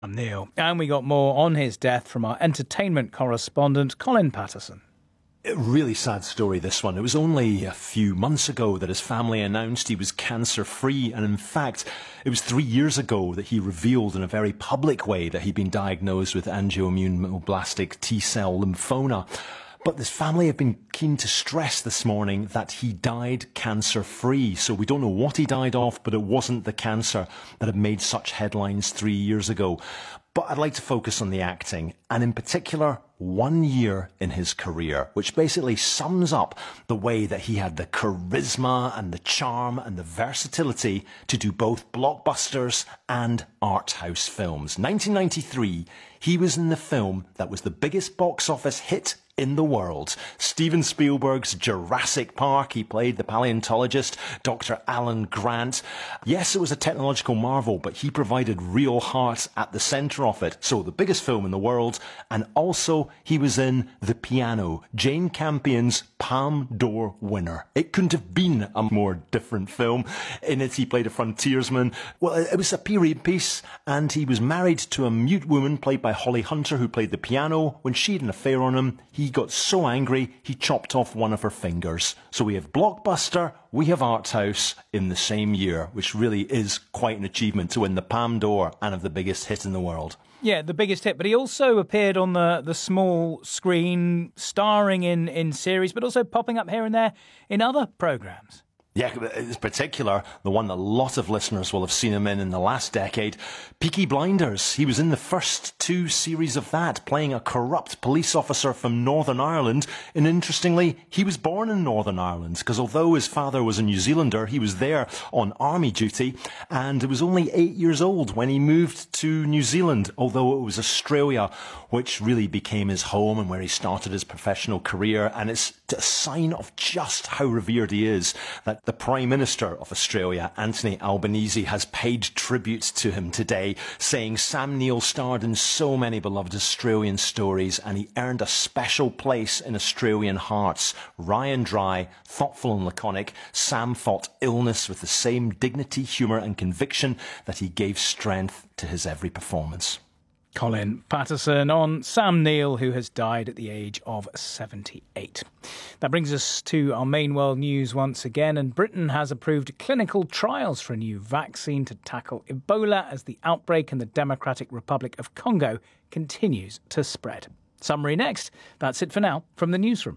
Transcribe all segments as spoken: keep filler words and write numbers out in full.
I'm Neil. And we got more on his death from our entertainment correspondent, Colin Patterson. A really sad story, this one. It was only a few months ago that his family announced he was cancer-free, and in fact, it was three years ago that he revealed in a very public way that he'd been diagnosed with angioimmunoblastic T-cell lymphoma. But this family have been keen to stress this morning that he died cancer-free. So we don't know what he died of, but it wasn't the cancer that had made such headlines three years ago. But I'd like to focus on the acting, and in particular, one year in his career, which basically sums up the way that he had the charisma and the charm and the versatility to do both blockbusters and art house films. nineteen ninety-three, he was in the film that was the biggest box office hit in the world. Steven Spielberg's Jurassic Park. He played the paleontologist, Doctor Alan Grant. Yes, it was a technological marvel, but he provided real heart at the centre of it. So the biggest film in the world. And also he was in The Piano, Jane Campion's Palme d'Or winner. It couldn't have been a more different film. In it he played a frontiersman. Well, it was a period piece, and he was married to a mute woman played by Holly Hunter, who played the piano. When she had an affair on him, he got so angry, he chopped off one of her fingers. So we have blockbuster, we have art house in the same year, which really is quite an achievement to win the Palme d'Or and have the biggest hit in the world. Yeah, the biggest hit. But he also appeared on the, the small screen, starring in, in series, but also popping up here and there in other programmes. Yeah, in particular, the one that a lot of listeners will have seen him in in the last decade, Peaky Blinders. He was in the first two series of that, playing a corrupt police officer from Northern Ireland. And interestingly, he was born in Northern Ireland, because although his father was a New Zealander, he was there on army duty, and he was only eight years old when he moved to New Zealand, although it was Australia which really became his home and where he started his professional career. And it's a sign of just how revered he is that the Prime Minister of Australia, Anthony Albanese, has paid tribute to him today, saying Sam Neill starred in so many beloved Australian stories and he earned a special place in Australian hearts. Ryan Dry, thoughtful and laconic, Sam fought illness with the same dignity, humour and conviction that he gave strength to his every performance. Colin Patterson on Sam Neill, who has died at the age of seventy-eight. That brings us to our main world news once again, and Britain has approved clinical trials for a new vaccine to tackle Ebola as the outbreak in the Democratic Republic of Congo continues to spread. Summary next. That's it for now from the newsroom.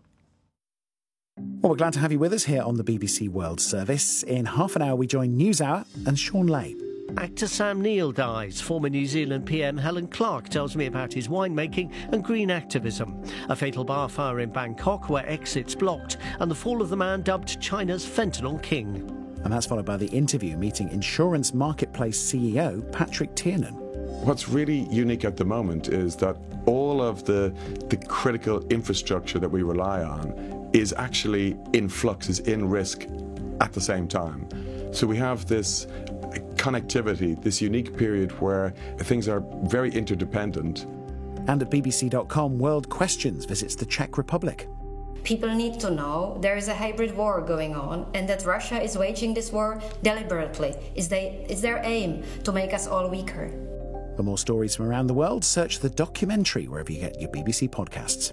Well, we're glad to have you with us here on the B B C World Service. In half an hour, we join NewsHour and Sean Lay. Actor Sam Neill dies. Former New Zealand P M Helen Clark tells me about his winemaking and green activism. A fatal bar fire in Bangkok where exits blocked, and the fall of the man dubbed China's fentanyl king. And that's followed by the interview meeting insurance marketplace C E O Patrick Tiernan. What's really unique at the moment is that all of the, the critical infrastructure that we rely on is actually in flux, is in risk at the same time. So we have this connectivity, this unique period where things are very interdependent. And at B B C dot com, World Questions visits the Czech Republic. People need to know there is a hybrid war going on and that Russia is waging this war deliberately. It's, they, it's their aim to make us all weaker. For more stories from around the world, search The Documentary wherever you get your B B C podcasts.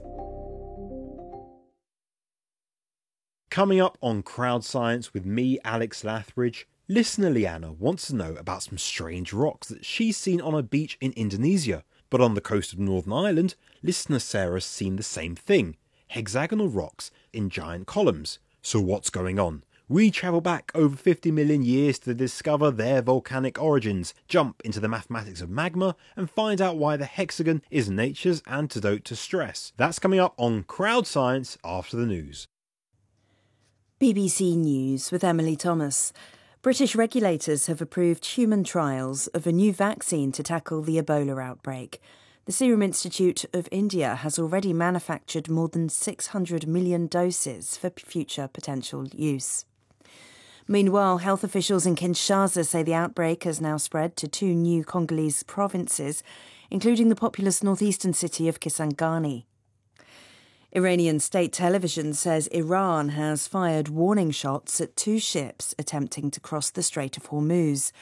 Coming up on Crowd Science with me, Alex Lathbridge, listener Liana wants to know about some strange rocks that she's seen on a beach in Indonesia. But on the coast of Northern Ireland, listener Sarah's seen the same thing, hexagonal rocks in giant columns. So what's going on? We travel back over fifty million years to discover their volcanic origins, jump into the mathematics of magma, and find out why the hexagon is nature's antidote to stress. That's coming up on Crowd Science after the news. B B C News with Emily Thomas. British regulators have approved human trials of a new vaccine to tackle the Ebola outbreak. The Serum Institute of India has already manufactured more than six hundred million doses for future potential use. Meanwhile, health officials in Kinshasa say the outbreak has now spread to two new Congolese provinces, including the populous northeastern city of Kisangani. Iranian state television says Iran has fired warning shots at two ships attempting to cross the Strait of Hormuz.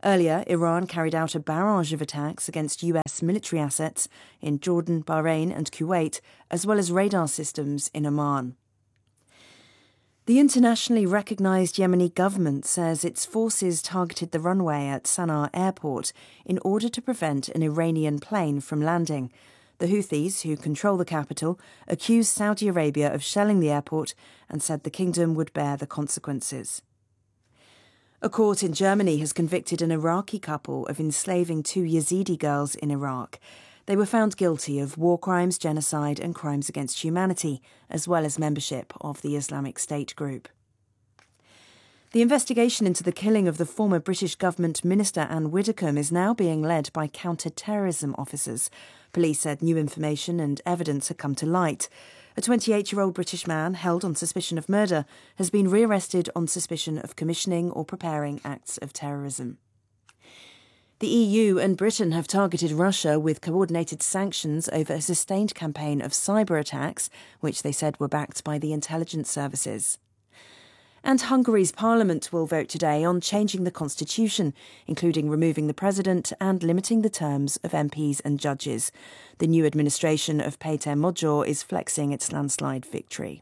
Earlier, Iran carried out a barrage of attacks against U S military assets in Jordan, Bahrain and Kuwait, as well as radar systems in Oman. The internationally recognised Yemeni government says its forces targeted the runway at Sana'a airport in order to prevent an Iranian plane from landing. The Houthis, who control the capital, accused Saudi Arabia of shelling the airport and said the kingdom would bear the consequences. A court in Germany has convicted an Iraqi couple of enslaving two Yazidi girls in Iraq. They were found guilty of war crimes, genocide and crimes against humanity, as well as membership of the Islamic State group. The investigation into the killing of the former British government minister Anne Widdecombe is now being led by counter-terrorism officers. Police said new information and evidence had come to light. A twenty-eight-year-old British man held on suspicion of murder has been rearrested on suspicion of commissioning or preparing acts of terrorism. The E U and Britain have targeted Russia with coordinated sanctions over a sustained campaign of cyber attacks, which they said were backed by the intelligence services. And Hungary's parliament will vote today on changing the constitution, including removing the president and limiting the terms of M Ps and judges. The new administration of Péter Magyar is flexing its landslide victory.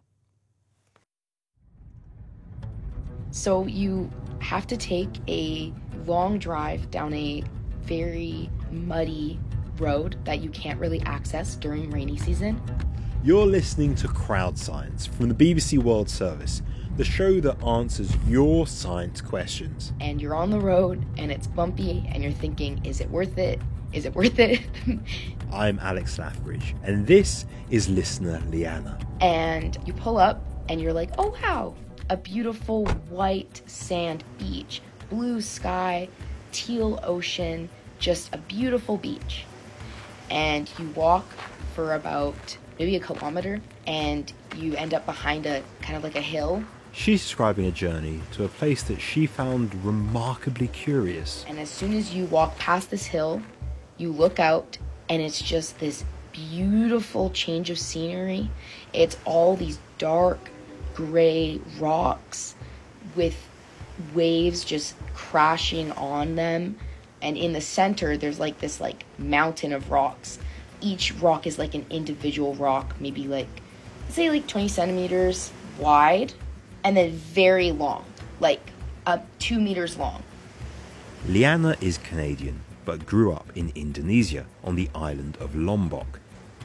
So you have to take a long drive down a very muddy road that you can't really access during rainy season. You're listening to Crowd Science from the B B C World Service, the show that answers your science questions. And you're on the road and it's bumpy and you're thinking, is it worth it? Is it worth it? I'm Alex Lathbridge and this is listener Liana. And you pull up and you're like, oh wow, a beautiful white sand beach, blue sky, teal ocean, just a beautiful beach. And you walk for about maybe a kilometer and you end up behind a kind of like a hill. She's describing a journey to a place that she found remarkably curious. And as soon as you walk past this hill, you look out and it's just this beautiful change of scenery. It's all these dark gray rocks with waves just crashing on them. And in the center, there's like this like mountain of rocks. Each rock is like an individual rock, maybe like, say like twenty centimeters wide, and then very long, like uh, two meters long. Liana is Canadian, but grew up in Indonesia on the island of Lombok.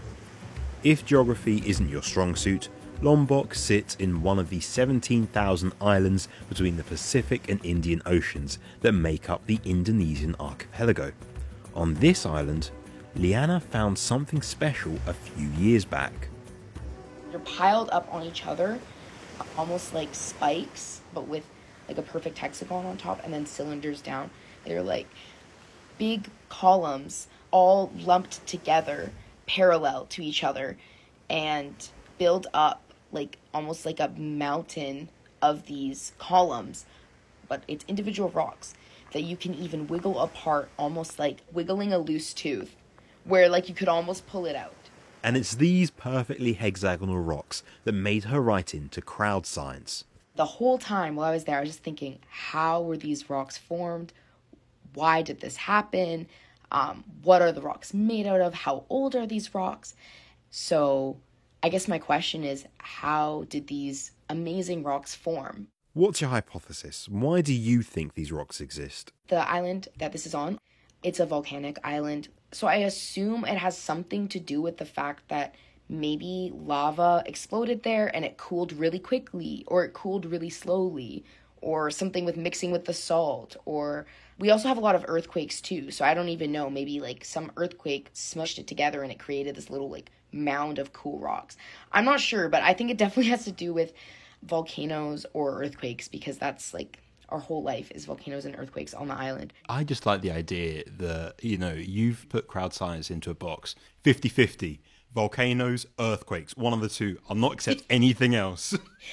If geography isn't your strong suit, Lombok sits in one of the seventeen thousand islands between the Pacific and Indian Oceans that make up the Indonesian archipelago. On this island, Liana found something special a few years back. They're piled up on each other, almost like spikes, but with like a perfect hexagon on top and then cylinders down. They're like big columns all lumped together, parallel to each other, and build up like almost like a mountain of these columns, but it's individual rocks that you can even wiggle apart, almost like wiggling a loose tooth, where like you could almost pull it out. And it's these perfectly hexagonal rocks that made her write into Crowd Science. The whole time while I was there, I was just thinking, how were these rocks formed? Why did this happen? Um, what are the rocks made out of? How old are these rocks? So I guess my question is, how did these amazing rocks form? What's your hypothesis? Why do you think these rocks exist? The island that this is on, it's a volcanic island. So I assume it has something to do with the fact that maybe lava exploded there and it cooled really quickly, or it cooled really slowly, or something with mixing with the salt. Or we also have a lot of earthquakes too. So I don't even know, maybe like some earthquake smushed it together and it created this little like mound of cool rocks. I'm not sure, but I think it definitely has to do with volcanoes or earthquakes, because that's like our whole life is volcanoes and earthquakes on the island. I just like the idea that, you know, you've put Crowd Science into a box, fifty-fifty, volcanoes, earthquakes, one of the two. I'll not accept anything else.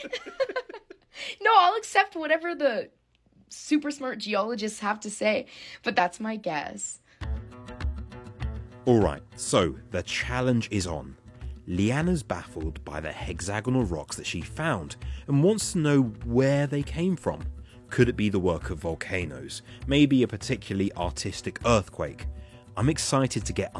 No, I'll accept whatever the super smart geologists have to say, but that's my guess. Alright, so the challenge is on. Liana's baffled by the hexagonal rocks that she found and wants to know where they came from. Could it be the work of volcanoes? Maybe a particularly artistic earthquake? I'm excited to get